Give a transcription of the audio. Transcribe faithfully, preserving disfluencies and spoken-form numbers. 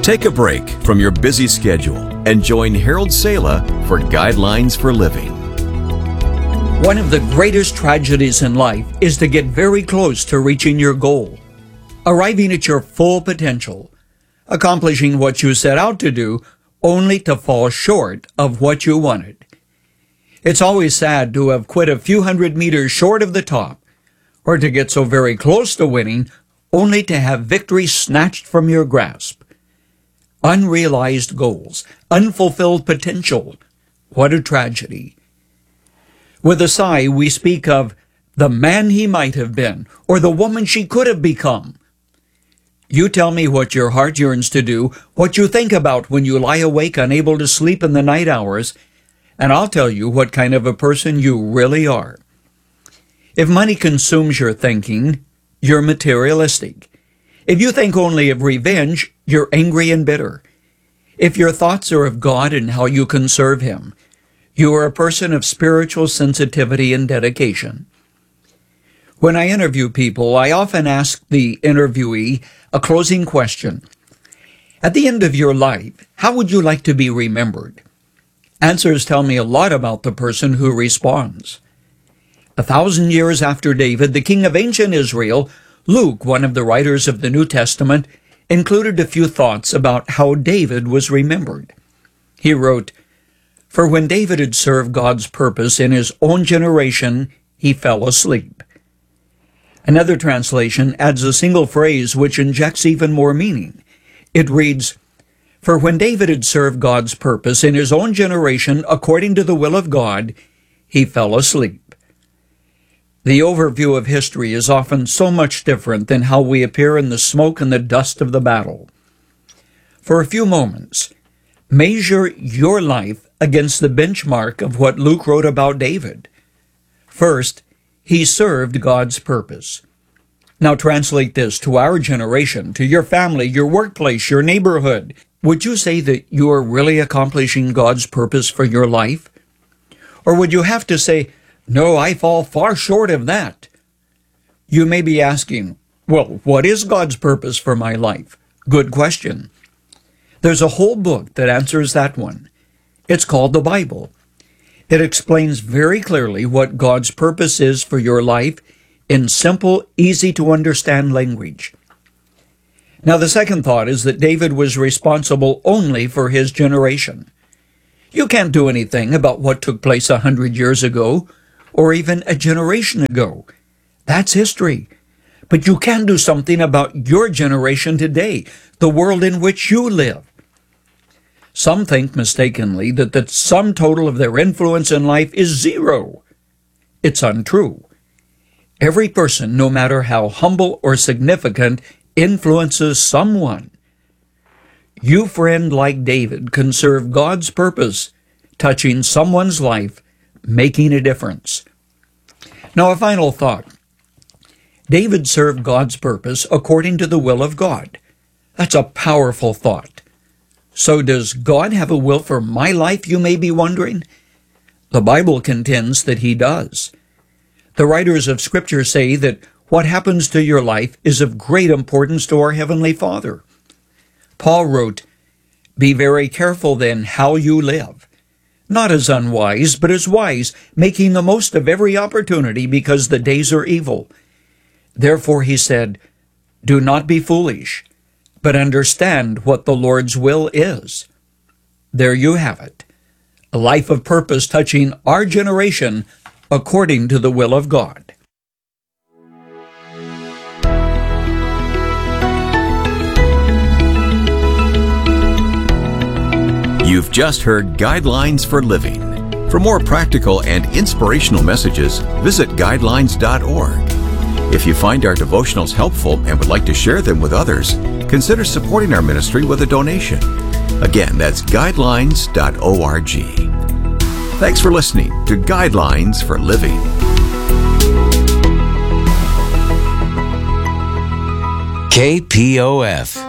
Take a break from your busy schedule and join Harold Sala for Guidelines for Living. One of the greatest tragedies in life is to get very close to reaching your goal, arriving at your full potential, accomplishing what you set out to do, only to fall short of what you wanted. It's always sad to have quit a few hundred meters short of the top, or to get so very close to winning, only to have victory snatched from your grasp. Unrealized goals, unfulfilled potential. What a tragedy. With a sigh, we speak of the man he might have been, or the woman she could have become. You tell me what your heart yearns to do, what you think about when you lie awake unable to sleep in the night hours, and I'll tell you what kind of a person you really are. If money consumes your thinking, you're materialistic. If you think only of revenge, you're angry and bitter. If your thoughts are of God and how you can serve Him, you are a person of spiritual sensitivity and dedication. When I interview people, I often ask the interviewee a closing question. At the end of your life, how would you like to be remembered? Answers tell me a lot about the person who responds. A thousand years after David, the king of ancient Israel, Luke, one of the writers of the New Testament, included a few thoughts about how David was remembered. He wrote, "For when David had served God's purpose in his own generation, he fell asleep." Another translation adds a single phrase which injects even more meaning. It reads, "For when David had served God's purpose in his own generation according to the will of God, he fell asleep." The overview of history is often so much different than how we appear in the smoke and the dust of the battle. For a few moments, measure your life against the benchmark of what Luke wrote about David. First, he served God's purpose. Now translate this to our generation, to your family, your workplace, your neighborhood. Would you say that you are really accomplishing God's purpose for your life? Or would you have to say, "No, I fall far short of that"? You may be asking, well, what is God's purpose for my life? Good question. There's a whole book that answers that one. It's called the Bible. It explains very clearly what God's purpose is for your life in simple, easy-to-understand language. Now, the second thought is that David was responsible only for his generation. You can't do anything about what took place a hundred years ago, or even a generation ago. That's history. But you can do something about your generation today, the world in which you live. Some think mistakenly that the sum total of their influence in life is zero. It's untrue. Every person, no matter how humble or significant, influences someone. You, friend, like David, can serve God's purpose, touching someone's life, making a difference. Now, a final thought. David served God's purpose according to the will of God. That's a powerful thought. So does God have a will for my life, you may be wondering? The Bible contends that He does. The writers of Scripture say that what happens to your life is of great importance to our Heavenly Father. Paul wrote, "Be very careful then how you live, not as unwise, but as wise, making the most of every opportunity, because the days are evil. Therefore," he said, "do not be foolish, but understand what the Lord's will is." There you have it, a life of purpose touching our generation according to the will of God. You've just heard Guidelines for Living. For more practical and inspirational messages, visit guidelines dot org. If you find our devotionals helpful and would like to share them with others, consider supporting our ministry with a donation. Again, that's guidelines dot org. Thanks for listening to Guidelines for Living. K P O F